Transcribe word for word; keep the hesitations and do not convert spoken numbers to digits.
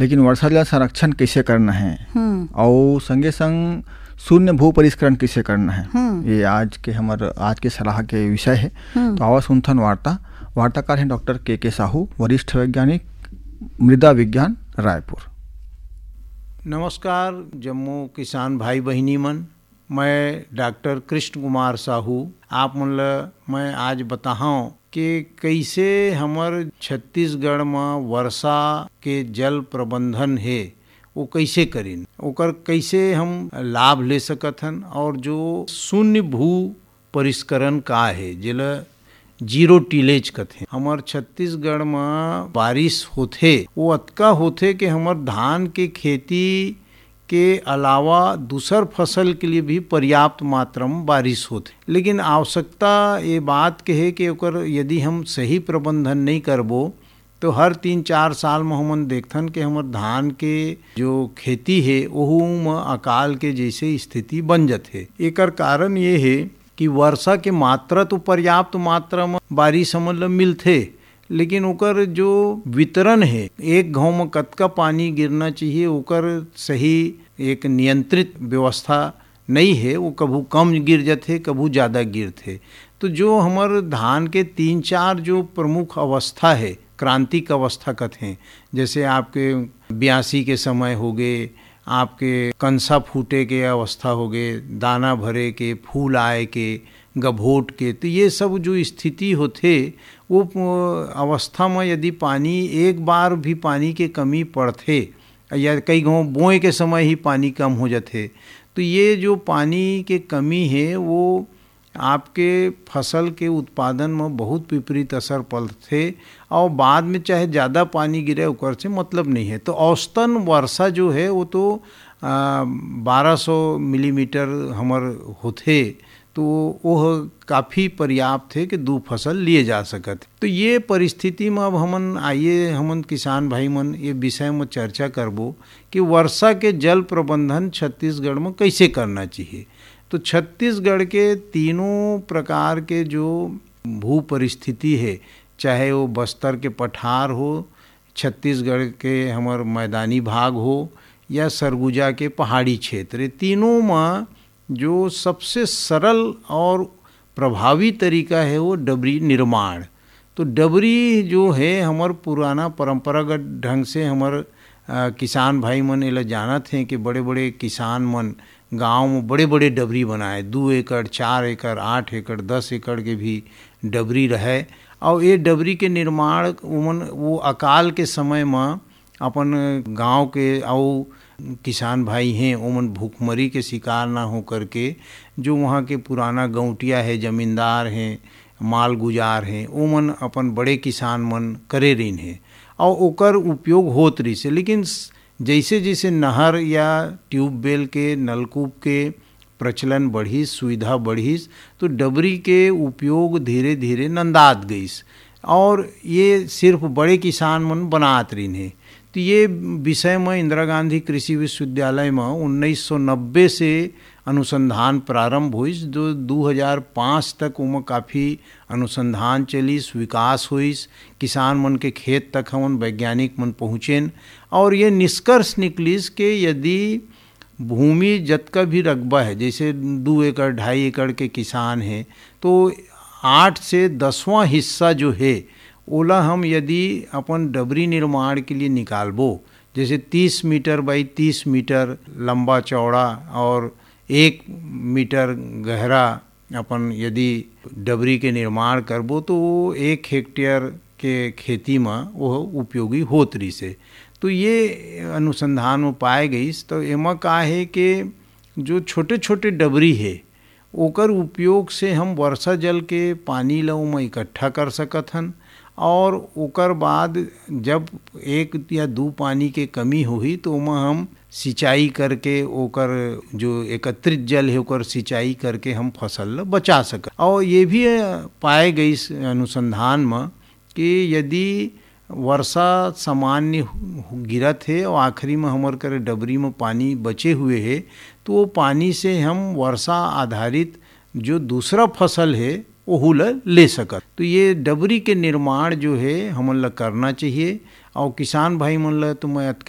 लेकिन वर्षा जल संरक्षण कैसे करना है और संगे संग शून्य भू परिष्करण कैसे करना है, ये आज के हमारे आज के सलाह के विषय है। तो आवाज सुनथन वार्ता वार्ताकार हैं डॉक्टर के के साहू, वरिष्ठ वैज्ञानिक, मृदा विज्ञान, रायपुर। नमस्कार जम्मू किसान भाई बहनी मन, मैं डॉक्टर कृष्ण कुमार साहू आप मन ल मैं आज बताऊं कि कैसे हमर छत्तीसगढ़ में वर्षा के जल प्रबंधन है वो कैसे करें, ओकर कैसे हम लाभ ले सकत हन, और जो शून्य भू परिष्करण का है जिला जीरो टिलेज कथे। हमर छत्तीसगढ़ में बारिश होथे वो अतका होथे कि हमर धान के खेती के अलावा दूसर फसल के लिए भी पर्याप्त मात्रा में बारिश होथे, लेकिन आवश्यकता ये बात के है कि ओकर यदि हम सही प्रबंधन नहीं करबो तो हर तीन चार साल में हमन देखथन कि हमर धान के जो खेती है ओहू में अकाल के जैसे स्थिति बन जाथे। एकर कारण ये है कि वर्षा के मात्रा तो पर्याप्त मात्रा में बारिश हमन ल मिलथे, लेकिन ओकर जो वितरण है एक गांव में कतका पानी गिरना चाहिए ओकर सही एक नियंत्रित व्यवस्था नहीं है। वो कभू कम गिर जाते कभू ज़्यादा गिरते। तो जो हमार धान के तीन चार जो प्रमुख अवस्था है, क्रांतिक अवस्था कथें, जैसे आपके बयासी के समय हो गए, आपके कंसा फूटे के अवस्था हो गए, दाना भरे के, फूल आए के, गभोट के, तो ये सब जो स्थिति होते वो अवस्था में यदि पानी एक बार भी पानी के कमी पड़ते या कई गाँव बोए के समय ही पानी कम हो जाते, तो ये जो पानी के कमी है वो आपके फसल के उत्पादन में बहुत विपरीत असर पड़ते और बाद में चाहे ज़्यादा पानी गिरे ओकर से मतलब नहीं है। तो औसतन वर्षा जो है वो तो बारह सौ मिलीमीटर हमर होते, तो वह काफ़ी पर्याप्त है कि दो फसल लिए जा सकत। तो ये परिस्थिति में अब हमन आइए हमन किसान भाई मन ये विषय में चर्चा करबो कि वर्षा के जल प्रबंधन छत्तीसगढ़ में कैसे करना चाहिए। तो छत्तीसगढ़ के तीनों प्रकार के जो भू परिस्थिति है, चाहे वो बस्तर के पठार हो, छत्तीसगढ़ के हमार मैदानी भाग हो या सरगुजा के पहाड़ी क्षेत्र, तीनों में जो सबसे सरल और प्रभावी तरीका है वो डबरी निर्माण। तो डबरी जो है हमार पुराना परंपरागत ढंग से हमार किसान भाई मन एला जानत हैं कि बड़े बड़े किसान मन गांव में बड़े बड़े डबरी बनाए, दो एकड़ चार एकड़ आठ एकड़ दस एकड़ के भी डबरी रहे। और ये डबरी के निर्माण उमन वो अकाल के समय में अपन गांव के और किसान भाई हैं उमन भूखमरी के शिकार ना हो करके जो वहाँ के पुराना गौटिया है, जमींदार हैं, माल गुजार हैं, उमन अपन बड़े किसान मन करे रही हैं और ओकर उपयोग होत रही से। लेकिन जैसे जैसे नहर या ट्यूबवेल के नलकूप के प्रचलन बढ़िस, सुविधा बढ़िस, तो डबरी के उपयोग धीरे धीरे नंदात गईस और ये सिर्फ बड़े किसान मन बनात रही हैं। तो ये विषय में इंदिरा गांधी कृषि विश्वविद्यालय में उन्नीस सौ नब्बे से अनुसंधान प्रारंभ हुई, जो दो हज़ार पाँच तक उनमें काफ़ी अनुसंधान चलिस, विकास हुईस, किसान मन के खेत तक हमन वैज्ञानिक मन पहुँचेन और ये निष्कर्ष निकलिस कि यदि भूमि जतका भी रकबा है, जैसे दो एकड़ ढाई एकड़ के किसान हैं, तो आठ से दसवां हिस्सा जो है ओला हम यदि अपन डबरी निर्माण के लिए निकालबो, जैसे तीस मीटर बाई तीस मीटर लंबा चौड़ा और एक मीटर गहरा अपन यदि डबरी के निर्माण करबो तो वो एक हेक्टेयर के खेती में वो उपयोगी होत रही से। तो ये अनुसंधान में पाए गई। तो एमा का है कि जो छोटे छोटे डबरी है ओकर उपयोग से हम वर्षा जल के पानी ला में इकट्ठा कर सकत हन और ओकर बाद जब एक या दो पानी के कमी होही तो ओमा हम सिंचाई करके ओकर जो एकत्रित जल है ओकर सिंचाई करके हम फसल ला बचा सकत। और ये भी पाए गई अनुसंधान में कि यदि वर्षा सामान्य गिरत है और आखिरी में हमर करे डबरी में पानी बचे हुए है, तो वो पानी से हम वर्षा आधारित जो दूसरा फसल है ओहू ला ले सकत। तो ये डबरी के निर्माण जो है हमन ला करना चाहिए। और किसान भाई मन ला तो मैं